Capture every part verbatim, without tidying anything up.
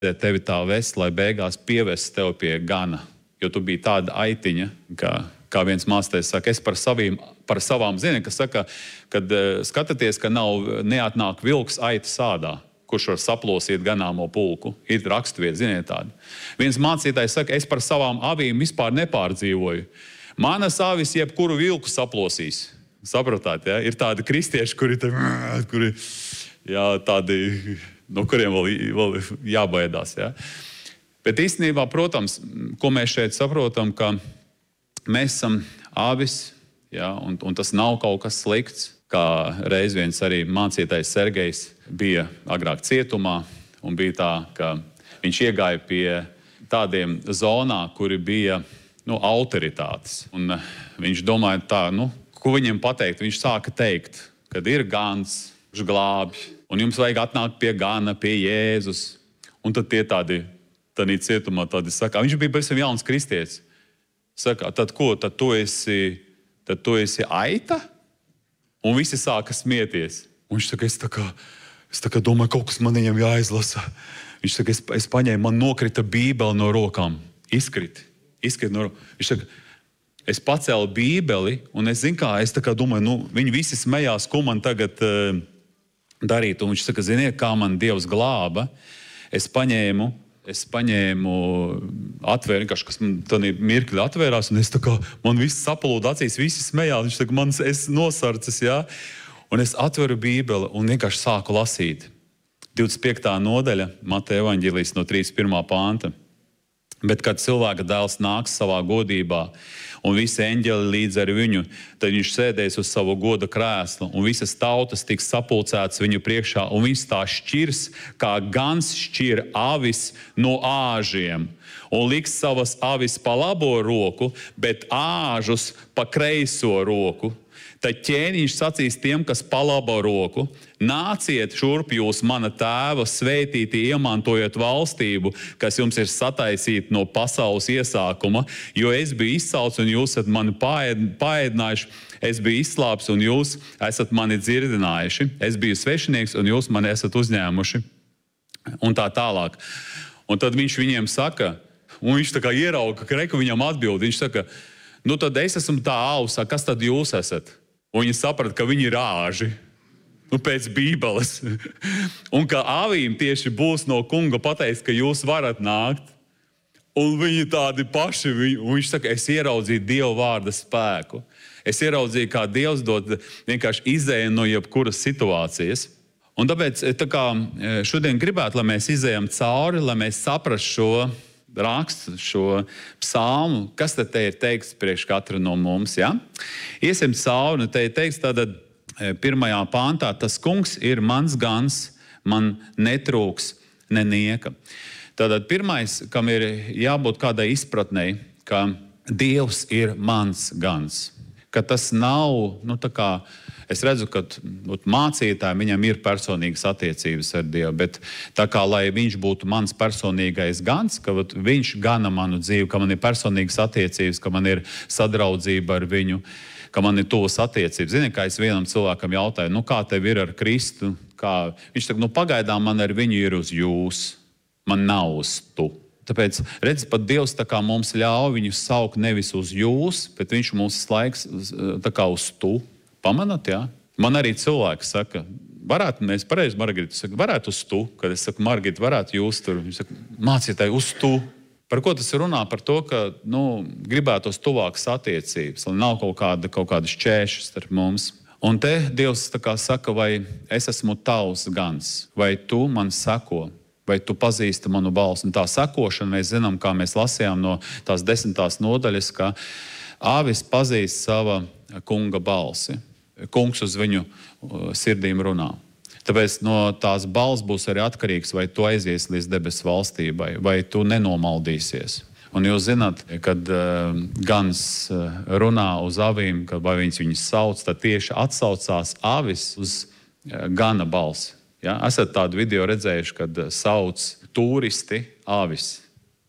tevi tā vest, lai beigās pievest tev pie gana. Jo tu biji tāda aitiņa, kā, kā viens mācītājs saka, es par, saviem, par savām zinu, kas saka, kad uh, skatāties, ka nav neatnāk vilks aita sādā, kurš var saplosīt ganāmo pulku. Ir rakstvieta, ziniet tādu. Viens mācītājs saka, es par savām avīm vispār nepārdzīvoju. Manas avis jebkuru vilku saplosīs. Sapratāt, ja? Ir tādi kristieši, kuri, te, kuri jā, tādi, no kuriem vēl, vēl jābaidās. Ja? Bet īstenībā, protams, ko mēs šeit saprotam, ka mēs esam avis, ja? un, un tas nav kaut kas slikts. Kā reiz viens arī mācītājs Sergejs bija agrāk cietumā, un bija tā, ka viņš iegāja pie tādiem zonā, kuri bija nu, autoritātes. Un viņš domāja tā, nu, ko viņiem pateikt? Viņš sāka teikt, kad ir gans, viņš glābj, un jums vajag atnākt pie gana, pie Jēzus. Un tad tie tādi, tādā cietumā tādi saka, viņš bija pavisam jauns kristietis. Saka, tad ko, tad tu esi, tad tu esi aita? Un visi sāka smieties. Un viņš saka, es tā kā, es tā kā domāju, kaut kas man viņam jāizlasa. Viņš saka, es, es paņēmu, man nokrita Bībele no rokām. Izkriti, izkriti no rokām. Viņš saka, es pacēlu Bībeli, un es zinu, kā, es tā kā domāju, nu, viņi visi smējās, ko man tagad uh, darīt. Un viņš saka, ziniet, kā man Dievs glāba. Es paņēmu, es paņēmu, atvēru, kas man tādā mirkļā atvērās, un es tā kā, man viss sapalūda acīs, visi smējās. Viņš saka, man es nosarcis, jā. Un es atveru Bībeli un vienkārši sāku lasīt. divdesmit piektā nodaļa, Mateja evaņģēlijs no trīsdesmit pirmā panta. Bet, kad cilvēka dēls nāks savā godībā, un visi eņģeli līdz ar viņu, tad viņš sēdēs uz savu goda krēslu, un visas tautas tiks sapulcētas viņu priekšā, un viņš tā šķirs, kā gans šķir avis no āžiem, un liks savas avis pa labo roku, bet āžus pa kreiso roku. Tad ķēniņš sacīs tiem, kas pa labo roku, nāciet šurp jūs mana tēva svētīti, iemantojot valstību, kas jums ir sataisīta no pasaules iesākuma, jo es biju izsalts un jūs esat mani paēdinājuši, es biju izslāpis un jūs esat mani dzirdinājuši, es biju svešinieks un jūs mani esat uzņēmuši, un tā tālāk. Un tad viņš viņiem saka, un viņš tā kā ierauga, ka reku viņam atbild, viņš saka, nu tad es esmu tā ausā, kas tad jūs esat? Un viņi saprata, ka viņi ir āži, nu, pēc Bībeles. Un ka avīm tieši būs no kunga pateiks, ka jūs varat nākt. Un viņi tādi paši, un viņš saka, es ieraudzīju Dieva vārda spēku. Es ieraudzīju, kā Dievs dod vienkārši izēju no jebkuras situācijas. Un tāpēc tā kā šodien gribētu, lai mēs izējam cauri, lai mēs saprastu šo rakstu, šo psalmu, kas tad te ir teikts priekš katra no mums, ja? Iesim cauri, te ir teikts tātad pirmajā pāntā, tas kungs ir mans gans, man netrūks nenieka. Tātad pirmais, kam ir jābūt kādai izpratnei, ka Dievs ir mans gans, ka tas nav, nu tā kā, es redzu, ka mācītājiem viņam ir personīgas attiecības ar Dievu, bet tā kā, lai viņš būtu mans personīgais gans, ka viņš gana manu dzīvi, ka man ir personīgas attiecības, ka man ir sadraudzība ar viņu, ka man ir tuvas attiecības. Zini, kā es vienam cilvēkam jautāju, nu kā tev ir ar Kristu? Kā? Viņš saka, nu pagaidām man ar viņu ir uz jūs, man nav uz tu. Tāpēc, redz, pat Dievs tā kā mums ļauj viņu saukt nevis uz jūs, bet viņš mums laiks tā kā uz tu. Pamanat, jā? Man arī cilvēki saka, varētu, mēs pareizi, Margarita, saka, varētu uz tu, kad es saku, Margarita, varētu jūs tur, viņš saka, mācītāji, uz tu. Par ko tas runā? Par to, ka, nu, gribētos tuvākas attiecības, lai nav kaut kāda, kaut kāda šķēršļa starp mums. Un te Dievs tā kā saka, vai es esmu tavs gans, vai tu man sako, vai tu pazīsti manu balsi. Un tā sakošana, mēs zinām, kā mēs lasījām no tās desmitās nodaļas, ka āvis pazīst sava kunga balsi. Kungs uz viņu sirdīm runā. Tāpēc no tās balss būs arī atkarīgs, vai tu aizies līdz debesu valstībai, vai tu nenomaldīsies. Un jūs zināt, kad uh, gans uh, runā uz avīm, kad vai viņas viņus sauc, tad tieši atsaucās avis uz uh, gana balsi. Ja? Esat tādu video redzējuši, kad uh, sauc turisti avis.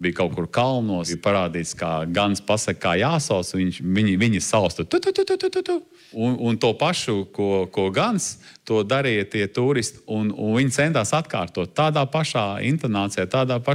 bija kaut kur kalnos, bija parādīts, kā gans pasaka, kā jāsauc, viņš, viņi, viņi sausta tu, tu, tu, tu, tu, tu, tu. Un, un to pašu, ko, ko gans, to darīja tie turisti, un, un viņi centās atkārtot tādā pašā intonācijā, tādā pašā